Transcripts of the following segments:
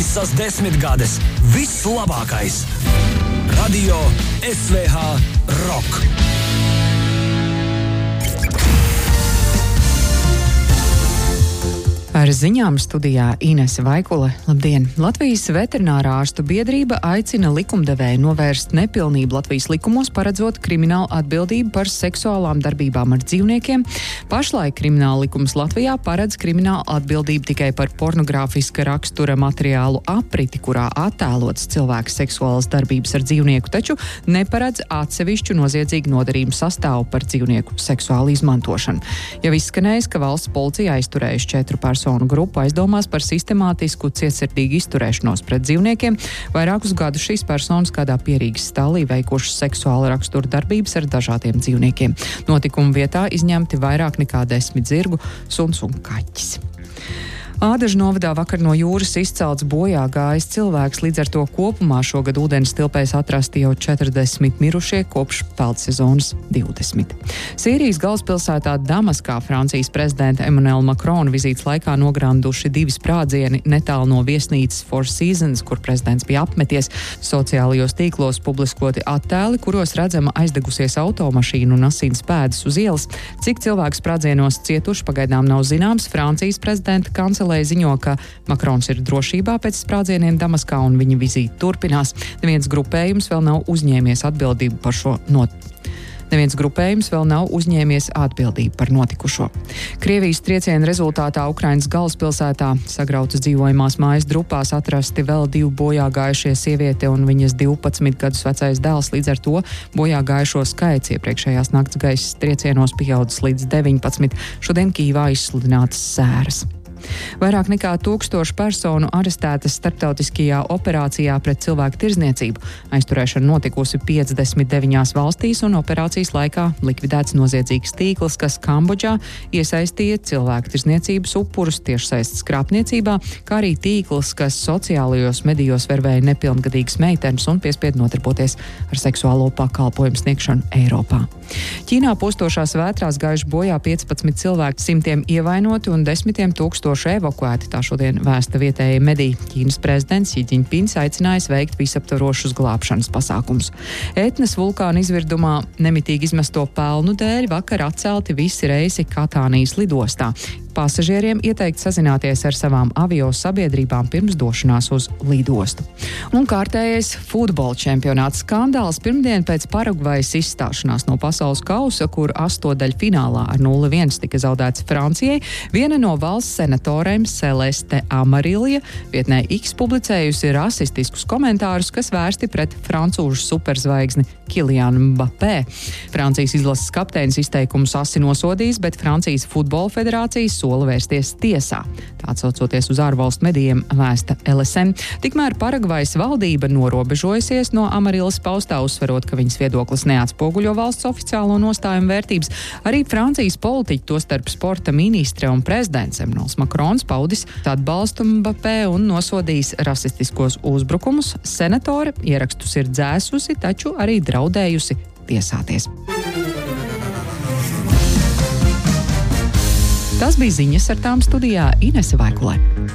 Visas 10 gades. Viss labākais. Radio SVH Rock. Ar ziņām studijā Inese Vaikule. Labdien! Latvijas veterinārā ārstu biedrība aicina likumdevēju novērst nepilnību Latvijas likumos, paredzot kriminālu atbildību par seksuālām darbībām ar dzīvniekiem. Pašlaik krimināla likums Latvijā paredz kriminālu atbildību tikai par pornogrāfiska rakstura materiālu apriti, kurā attēlots cilvēks seksuālas darbības ar dzīvnieku, taču neparedz atsevišķu noziedzīgu nodarījumu sastāvu par dzīvnieku seksuālu izmantošanu. Jau izskanējis, ka valsts policija aizturējuši 4 personu grupu aizdomās par sistemātisku cietsirdīgu izturēšanos pret dzīvniekiem. Vairākus gadus šīs personas kādā Pierīgas stālī veikušas seksuāla rakstura darbības ar dažādiem dzīvniekiem. Notikuma vietā izņemti vairāk nekā 10 zirgu, suns un kaķis. Ādažu novadā vakar no jūras izcelts bojā gājis cilvēks, līdz ar to kopumā šogad ūdens tilpēs atrasti jau 40 mirušie kopš peldsezonas 20. Sīrijas galvaspilsētā Damaskā Francijas prezidenta Emmanuela Macrona vizītes laikā nogranduši 2 sprādzieni netālu no viesnīcas Four Seasons, kur prezidents bija apmeties. Sociālajos tīklos publiskoti attēli, kuros redzama aizdegusies automašīna un asins pēdas uz ielas. Cik cilvēku sprādzienos cietuši pagaidām nav zināms. Francijas prezidenta kancelē ziņo, ka Makrons ir drošībā pēc sprādzieniem Damaskā un viņa vizīte turpinās. Neviens grupējums vēl nav uzņēmies atbildību par notikušo. Krievijas trieciena rezultātā Ukrainas galvaspilsētā sagrautas dzīvojamās mājas drupās atrasti vēl 2 bojā gājušie sieviete un viņas 12 gadus vecais dēls. Līdz ar to bojā gājušo skaits iepriekšējās nakts gaisa triecienos pieaudzis līdz 19. Šodien Kīvā izsludinātas sēras. Vairāk nekā 1000 personu arestētas starptautiskajā operācijā pret cilvēku tirdzniecību. Aizturēšana notikusi 59 valstīs un operācijas laikā likvidēts noziedzīgs tīkls, kas Kambodžā iesaistīja cilvēku tirdzniecības upurus tiešsaistes krāpniecībā, kā arī tīkls, kas sociālajos medijos vervēja nepilngadīgas meitenes un piespied nodarboties ar seksuālo pakalpojumu sniegšanu Eiropā. Ķīnā postošās vētrās gājuši bojā 15 cilvēki, 100 ievainoti un 10 000 evakuēti, tā šodien vēsta vietējie mediji. Ķīnas prezidents Xi Jinpings aicinājis veikt visaptvarošus glābšanas pasākumus. Etnas vulkāna izvirdumā nemitīgi izmesto pelnu dēļ vakar atcelti visi reisi Katānijas lidostā. Pasažieriem ieteikt sazināties ar savām avio sabiedrībām pirms došanās uz lidostu. Un kārtējais futbola čempionāts skandāls pirmdien pēc Paragvajas izstāšanās no pasaules kausa, kur 8-daļfinālā ar 0-1 tika zaudēts Francijai. Viena no valsts senatorēm Celeste Amarilija vietnē X publicējusi rasistiskus komentārus, kas vērsti pret francūžu superzvaigzni Kylianu Mbappé. Francijas izlases kapteinis izteikumus asi nosodījis, bet Francijas futbola federācijas sola vērsties tiesā. Tā atsaucoties uz ārvalstu medijiem vēsta LSM. Tikmēr Paragvajas valdība norobežojusies no Amarilas paustā, uzsverot, ka viņas viedoklis neatspoguļo valsts oficiālo nostājumu vērtības. Arī Francijas politiķi, tostarp sporta ministre un prezidents Emmanuels Macrons paudis atbalstu Mbappé un nosodījis rasistiskos uzbrukumus. Senatore ierakstus ir dzēsusi, taču arī draudējusi tiesāties. Tas bija ziņas, ar tām studijā Inese Vaikule.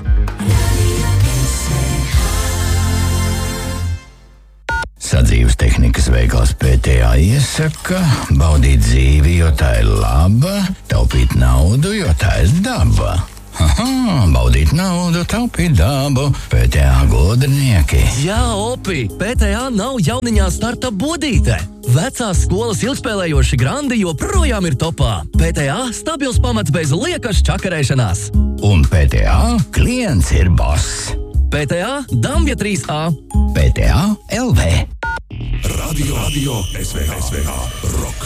Sadzīves tehnikas veikals PTA iesaka baudīt dzīvi, jo tā ir laba, taupīt naudu, jo tā ir daba. Baudīt naudu, taupīt dabu, PTA gudrinieki. Jā, Opi, PTA nav jauniņā starta budīte. Vecās skolas ilgspēlējoši grandi joprojām ir topā. PTA stabils pamats bez liekas čakarēšanās. Un PTA klients ir boss. PTA Dambja 3A. PTA LV. Radio SVH Rock.